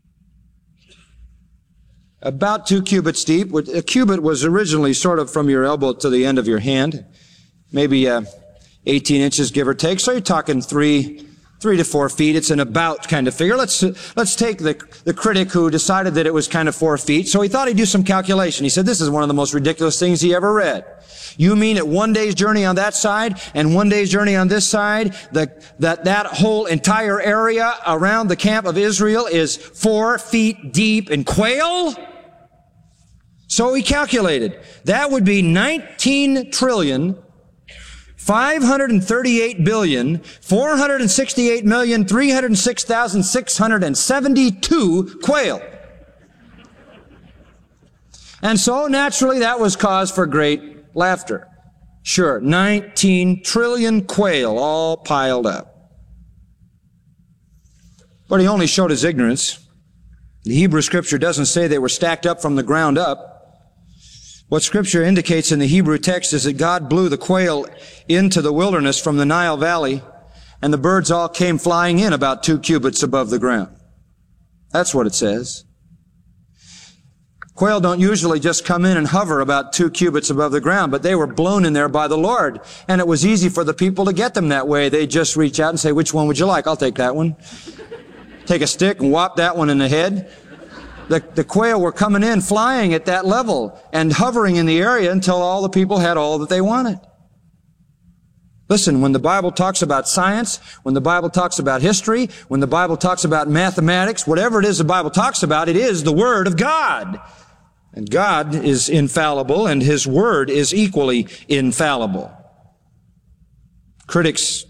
U: About two cubits deep. A cubit was originally sort of from your elbow to the end of your hand. Maybe uh, eighteen inches, give or take. So you're talking three Three to four feet. It's an about kind of figure. Let's, let's take the, the critic who decided that it was kind of four feet. So he thought he'd do some calculation. He said, this is one of the most ridiculous things he ever read. You mean at one day's journey on that side and one day's journey on this side, the, that, that whole entire area around the camp of Israel is four feet deep in quail? So he calculated. That would be nineteen trillion, five hundred thirty-eight billion, four hundred sixty-eight million, three hundred six thousand, six hundred seventy-two quail. And so naturally that was cause for great laughter. Sure, nineteen trillion quail all piled up. But he only showed his ignorance. The Hebrew Scripture doesn't say they were stacked up from the ground up. What Scripture indicates in the Hebrew text is that God blew the quail into the wilderness from the Nile Valley, and the birds all came flying in about two cubits above the ground. That's what it says. Quail don't usually just come in and hover about two cubits above the ground, but they were blown in there by the Lord. And it was easy for the people to get them that way. They'd just reach out and say, which one would you like? I'll take that one. Take a stick and whop that one in the head. The, the quail were coming in flying at that level and hovering in the area until all the people had all that they wanted. Listen, when the Bible talks about science, when the Bible talks about history, when the Bible talks about mathematics, whatever it is the Bible talks about, it is the Word of God. And God is infallible, and His Word is equally infallible. Critics